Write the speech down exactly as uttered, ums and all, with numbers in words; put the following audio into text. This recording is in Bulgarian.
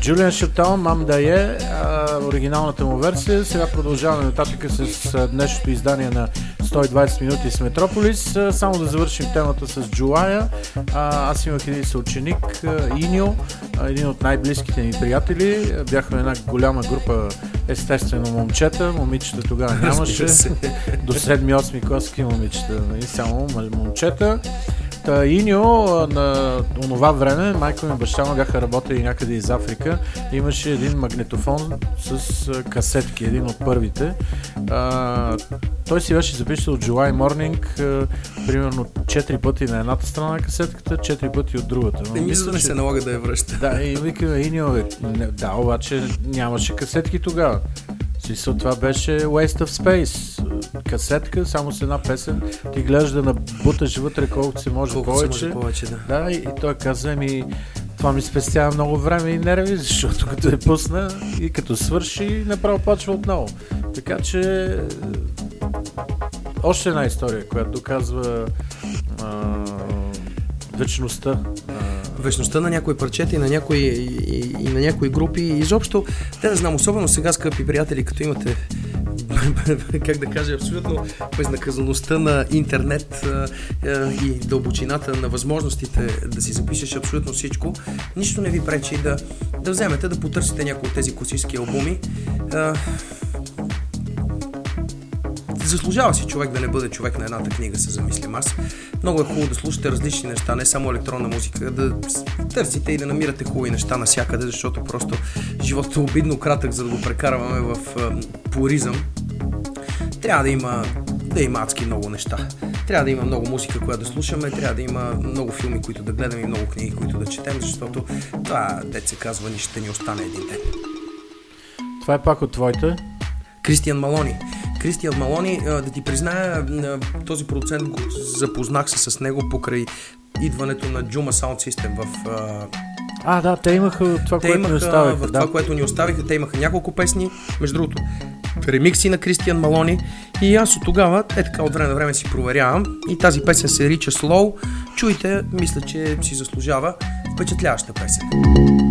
Джулиан Шатал, Мам Дае, оригиналната му версия. Сега продължаваме нататък с днешното издание на сто и двайсет минути с Метрополис. Само да завършим темата с Джулая. Аз имах един съученик, Иньо, един от най-близките ми приятели. Бяхме една голяма група, естествено, момчета. Момичета тогава нямаше. До седми-осми класки момичета. И само момчета. Та Иньо на онова време, майка ми и баща му бяха работили някъде из Африка. Имаше един магнитофон с касетки, един от първите. А, той си беше записал July Morning а, примерно четири пъти на едната страна на касетката, четири пъти от другата. Но мисля, че не се налага да я връща. Да, и викаме Иньо, да, обаче нямаше касетки тогава. Смисъл, това беше Waste of Space. Касетка, само с една песен. Ти гледаш да набуташ вътре колкото се може колко повече. Се може повече да. Да, и, и той каза ми, това ми спестява много време и нерви, защото като е пусна и като свърши, направо почва отново. Така че още една история, която доказва а, вечността. Вечността на някои парчета и на някои, и, и на някои групи. Изобщо, те да знам, особено сега, скъпи приятели, като имате как да кажа, абсолютно безнаказаността на интернет а, а, и дълбочината на възможностите да си запишеш абсолютно всичко, нищо не ви пречи да, да вземете, да потърсите някои от тези класически албуми. А, заслужава си човек да не бъде човек на едната книга, се замислям аз. Много е хубаво да слушате различни неща, не само електронна музика, да търсите и да намирате хубави неща навсякъде, защото просто животът е обидно кратък, за да го прекарваме в а, пуризъм. Трябва да има, да има адски много неща. Трябва да има много музика, която да слушаме, трябва да има много филми, които да гледаме и много книги, които да четем, защото това, дет се казва, ни ще ни остане един ден. Това е пак от твоите? Кристиан Малони. Кристиан Малони, да ти призная, този продуцент го запознах се с него покрай идването на Juma Sound System в... А, да, те имаха това, те което имаха, ни оставиха. В да. това, което ни оставиха, те имаха няколко песни, между другото, ремикси на Кристиан Малони и аз от тогава, е така от време на време си проверявам и тази песен се нарича Slow. Чуйте, мисля, че си заслужава, впечатляваща песен.